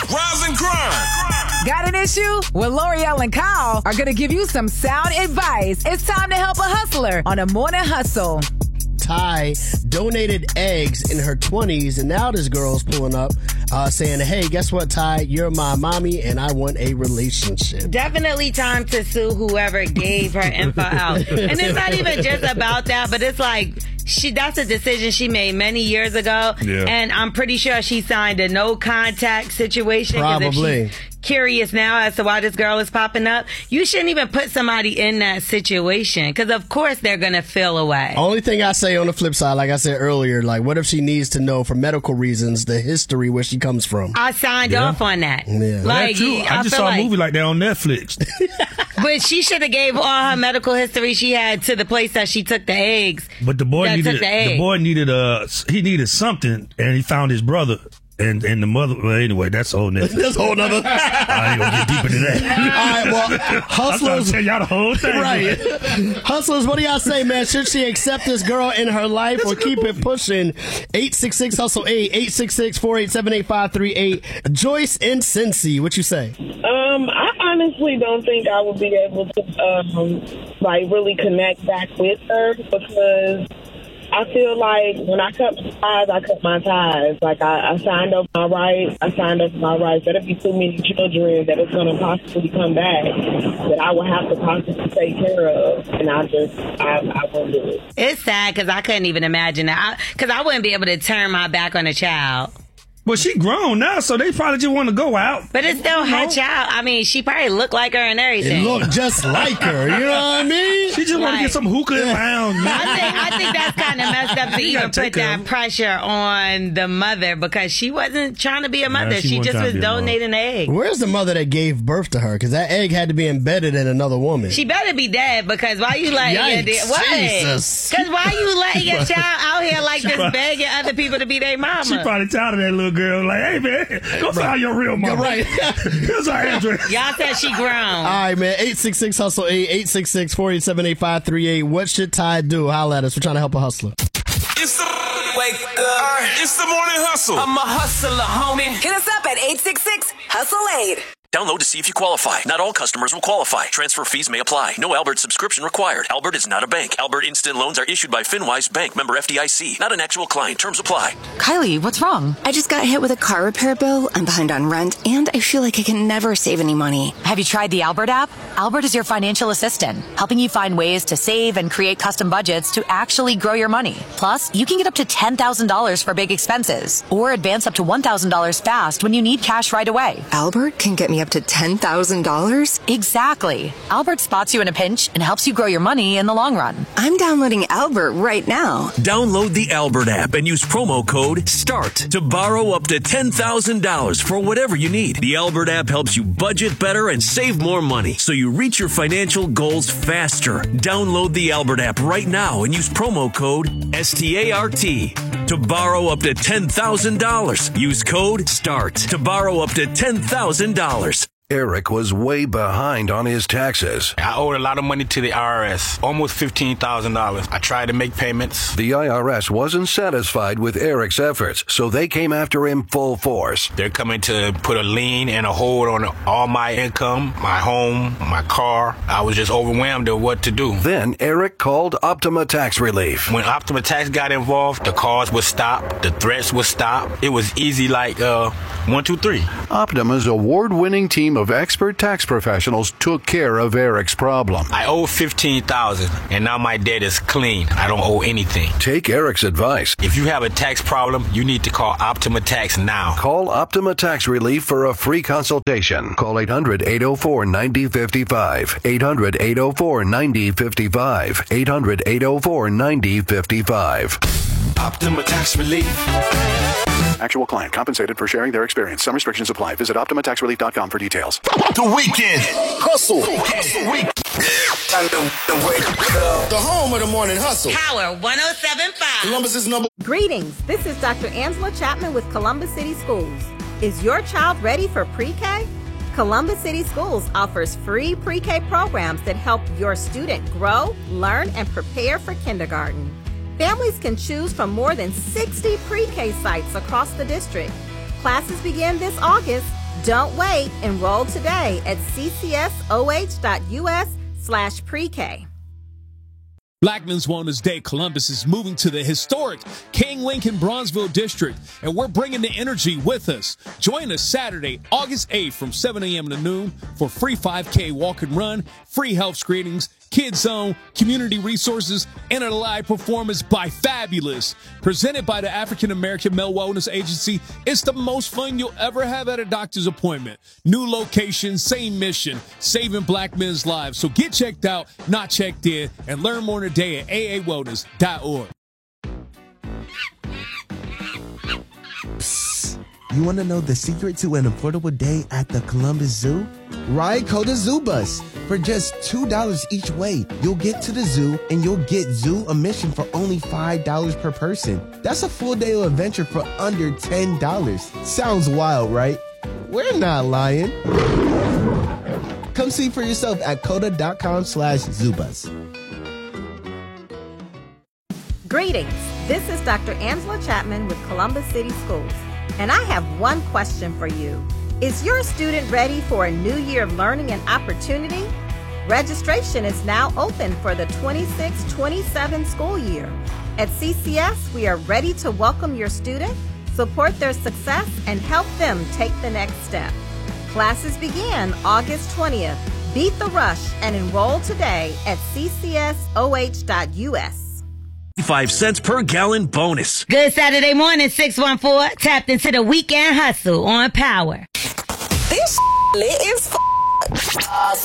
Rise and grind. Got an issue? Well, L'Oreal and Kyle are going to give you some sound advice. It's time to help a hustler on a morning hustle. Ty donated eggs in her 20s, and now this girl's pulling up saying, hey, guess what, Ty? You're my mommy, and I want a relationship. Definitely time to sue whoever gave her info out. And it's not even just about that, but it's like, that's a decision she made many years ago. Yeah. And I'm pretty sure she signed a no contact situation. Probably. If she's curious now as to why this girl is popping up, you shouldn't even put somebody in that situation, because of course they're going to feel away. Only thing I say on the flip side, like I said earlier, like what if she needs to know for medical reasons the history where she comes from? I signed off on that. Yeah. Like, I just saw a movie like that on Netflix. But she should have gave all her medical history she had to the place that she took the eggs. But the boy needed something, and he found his brother. And the mother, well, anyway, that's a whole nother. That's a whole nother. I ain't gonna get deep into that. All right, well, hustlers. I'm tell y'all the whole thing. Right. Hustlers, what do y'all say, man? Should she accept this girl in her life or keep it pushing? 866-HUSTLE-8, 866-487-8538. Joyce in Cincy, what you say? I honestly don't think I would be able to, really connect back with her, because I feel like when I cut my ties, I cut my ties. Like, I signed up for my rights. There'll be too many children that it's going to possibly come back that I will have to possibly take care of. And I won't do it. It's sad because I couldn't even imagine that. Because I wouldn't be able to turn my back on a child. Well, she grown now, so they probably just want to go out. But it's still her child. I mean, she probably looked like her and everything. It looked just like her. You know what I mean? She just want to get some hookah and pound. I think that's kind of messed up to even put that pressure on the mother, because she wasn't trying to be a mother. She just was donating eggs. Where's the mother that gave birth to her? Because that egg had to be embedded in another woman. She better be dead, because why you letting Jesus. Because why you letting your child out here like this, begging other people to be their mama? She probably tired of that little girl. Like, hey, man, go find your real mama. Right. Here's our address. Y'all said she grown. All right, man. 866-HUSTLE-8, 866-487-8538. What should Ty do? Holla at us. We're trying to help a hustler. It's the morning hustle. I'm a hustler, homie. Hit us up at 866-HUSTLE-8. Download to see if you qualify. Not all customers will qualify. Transfer fees may apply. No Albert subscription required. Albert is not a bank. Albert Instant Loans are issued by FinWise Bank, member FDIC. Not an actual client. Terms apply. Kylie, what's wrong? I just got hit with a car repair bill. I'm behind on rent, and I feel like I can never save any money. Have you tried the Albert app? Albert is your financial assistant, helping you find ways to save and create custom budgets to actually grow your money. Plus, you can get up to $10,000 for big expenses, or advance up to $1,000 fast when you need cash right away. Albert can get me up to $10,000? Exactly. Albert spots you in a pinch and helps you grow your money in the long run. I'm downloading Albert right now. Download the Albert app and use promo code START to borrow up to $10,000 for whatever you need. The Albert app helps you budget better and save more money, so you reach your financial goals faster. Download the Albert app right now and use promo code START to borrow up to $10,000. Use code START to borrow up to $10,000. Eric was way behind on his taxes. I owed a lot of money to the IRS, almost $15,000. I tried to make payments. The IRS wasn't satisfied with Eric's efforts, so they came after him full force. They're coming to put a lien and a hold on all my income, my home, my car. I was just overwhelmed at what to do. Then Eric called Optima Tax Relief. When Optima Tax got involved, the calls would stop, the threats would stop. It was easy like 1, 2, 3. Optima's award-winning team of expert tax professionals took care of Eric's problem. I owe $15,000, and now my debt is clean. I don't owe anything. Take Eric's advice. If you have a tax problem, you need to call Optima Tax now. Call Optima Tax Relief for a free consultation. Call 800-804-9055. 800-804-9055. 800-804-9055. Optima Tax Relief. Actual client compensated for sharing their experience. Some restrictions apply. Visit OptimaTaxRelief.com for details. The weekend. Hustle. The home of the morning hustle. Power 107.5. Columbus's number. Greetings. This is Dr. Angela Chapman with Columbus City Schools. Is your child ready for pre-K? Columbus City Schools offers free pre-K programs that help your student grow, learn, and prepare for kindergarten. Families can choose from more than 60 pre-K sites across the district. Classes begin this August. Don't wait. Enroll today at ccsoh.us/pre-K. Black Men's Wellness Day Columbus is moving to the historic King Lincoln Bronzeville District, and we're bringing the energy with us. Join us Saturday, August 8th from 7 a.m. to noon for free 5K walk and run, free health screenings, Kids Zone, community resources, and a live performance by Fabulous. Presented by the African American Male Wellness Agency, it's the most fun you'll ever have at a doctor's appointment. New location, same mission, saving Black men's lives. So get checked out, not checked in, and learn more today at aawellness.org. Psst. You want to know the secret to an affordable day at the Columbus Zoo? Ride Coda Zoo Bus. For just $2 each way, you'll get to the zoo and you'll get zoo admission for only $5 per person. That's a full day of adventure for under $10. Sounds wild, right? We're not lying. Come see for yourself at coda.com/zoobus. Greetings. This is Dr. Angela Chapman with Columbus City Schools, and I have one question for you. Is your student ready for a new year of learning and opportunity? Registration is now open for the 26-27 school year. At CCS, we are ready to welcome your student, support their success, and help them take the next step. Classes begin August 20th. Beat the rush and enroll today at ccsoh.us. 5 cents per gallon bonus. Good Saturday morning, 614. Tapped into the weekend hustle on Power. This lit is